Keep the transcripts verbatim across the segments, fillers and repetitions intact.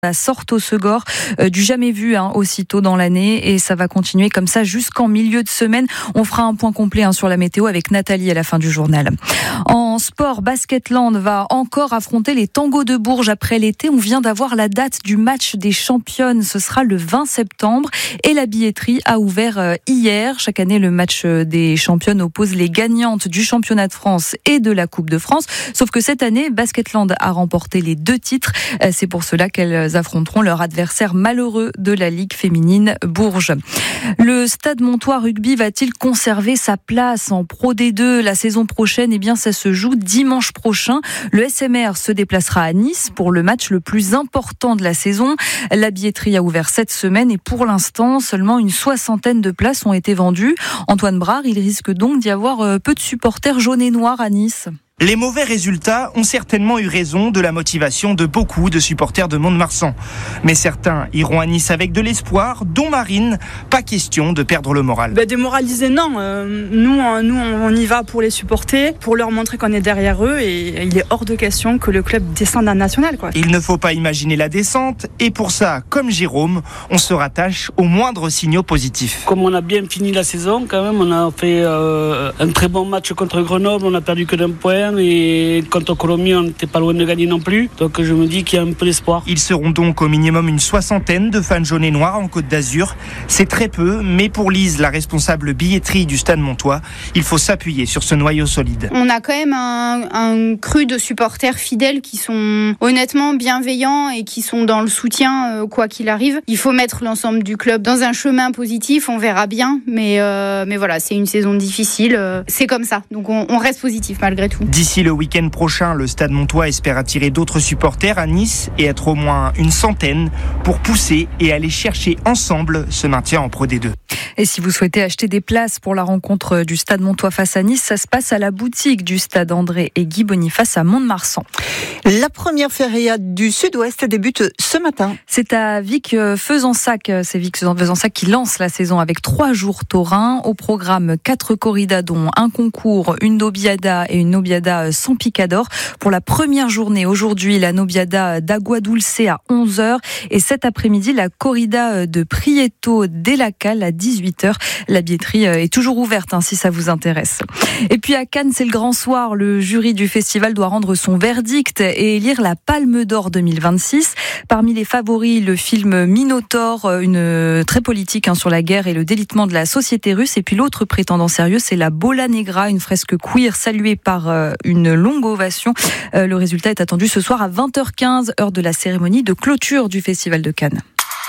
La sorte au Segor, euh, du jamais vu hein, aussitôt dans l'année, et ça va continuer comme ça jusqu'en milieu de semaine. On fera un point complet hein, sur la météo avec Nathalie à la fin du journal. En sport, Basketland va encore affronter les Tangos de Bourges après l'été. On vient d'avoir la date du match des championnes. Ce sera le vingt septembre et la billetterie a ouvert euh, hier. Chaque année, le match des championnes oppose les gagnantes du championnat de France et de la Coupe de France. Sauf que cette année, Basketland a remporté les deux titres. Euh, c'est pour cela qu'elles affronteront leur adversaire malheureux de la Ligue féminine Bourges. Le Stade Montois Rugby va-t-il conserver sa place en Pro D deux la saison prochaine? Eh bien, ça se joue dimanche prochain. Le S M R se déplacera à Nice pour le match le plus important de la saison. La billetterie a ouvert cette semaine et pour l'instant, seulement une soixantaine de places ont été vendues. Antoine Brard, il risque donc d'y avoir peu de supporters jaunes et noirs à Nice. Les mauvais résultats ont certainement eu raison de la motivation de beaucoup de supporters de Mont-de-Marsan. Mais certains iront à Nice avec de l'espoir, dont Marine. Pas question de perdre le moral. Bah, démoraliser, non. Euh, nous, euh, nous, on y va pour les supporter, pour leur montrer qu'on est derrière eux. Et il est hors de question que le club descende à national, quoi. Il ne faut pas imaginer la descente. Et pour ça, comme Jérôme, on se rattache aux moindres signaux positifs. Comme on a bien fini la saison, quand même, on a fait euh, un très bon match contre Grenoble. On a perdu que d'un point. Et contre Colomiers, on n'était pas loin de gagner non plus. Donc je me dis qu'il y a un peu d'espoir. Ils seront donc au minimum une soixantaine de fans jaunes et noirs en Côte d'Azur. C'est très peu, mais pour Lise, la responsable billetterie du Stade Montois, il faut s'appuyer sur ce noyau solide. On a quand même un, un cru de supporters fidèles qui sont honnêtement bienveillants et qui sont dans le soutien euh, quoi qu'il arrive. Il faut mettre l'ensemble du club dans un chemin positif, on verra bien. Mais, euh, mais voilà, c'est une saison difficile. Euh, c'est comme ça, donc on, on reste positif malgré tout. D'ici le week-end prochain, le Stade Montois espère attirer d'autres supporters à Nice et être au moins une centaine pour pousser et aller chercher ensemble ce maintien en Pro D deux. Et si vous souhaitez acheter des places pour la rencontre du Stade Montois face à Nice, ça se passe à la boutique du Stade André et Guy Boniface à Mont-de-Marsan. La première feria du Sud-Ouest débute ce matin. C'est à Vic Fezensac, c'est Vic Fezensac qui lance la saison avec trois jours taurins. Au programme, quatre corridas dont un concours, une nobiada et une nobiada sans picador. Pour la première journée, aujourd'hui, la nobiada d'Agua Dulce à onze heures et cet après-midi, la corrida de Prieto d'Elacal à dix-huit heures. La billetterie est toujours ouverte hein, si ça vous intéresse. Et puis à Cannes, c'est le grand soir. Le jury du festival doit rendre son verdict et élire la Palme d'Or deux mille vingt-six. Parmi les favoris, le film Minotaure, une très politique hein, sur la guerre et le délitement de la société russe. Et puis l'autre prétendant sérieux, c'est la Bola Negra, une fresque queer saluée par euh, une longue ovation. Euh, le résultat est attendu ce soir à vingt heures quinze, heure de la cérémonie de clôture du Festival de Cannes.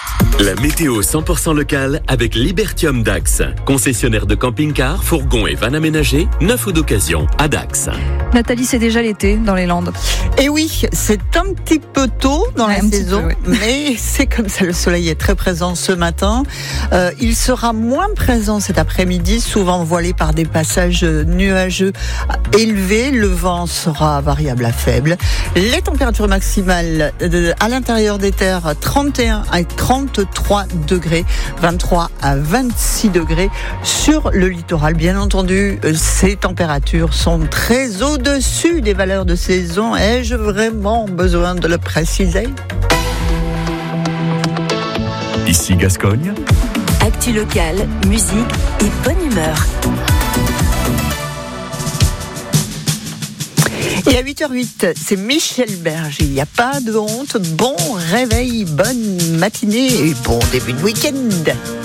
La météo cent pour cent locale avec Libertium Dax. Concessionnaire de camping-cars, fourgons et vannes aménagés, neuf ou d'occasion à Dax. Nathalie, c'est déjà l'été dans les Landes. Et oui, c'est un petit peu tôt dans ouais, la saison, peu, oui. Mais c'est comme ça, le soleil est très présent ce matin. Euh, il sera moins présent cet après-midi, souvent voilé par des passages nuageux élevés. Le vent sera variable à faible. Les températures maximales à l'intérieur des terres, trente et un à trente-trois degrés, vingt-trois à vingt-six degrés sur le littoral. Bien entendu, ces températures sont très au-dessus des valeurs de saison. Ai-je vraiment besoin de le préciser? Ici Gascogne. Actu locale, musique et bonne humeur. Et à huit heures huit, c'est Michel Berger. Il n'y a pas de honte. Bon réveil, bonne matinée et bon début de week-end.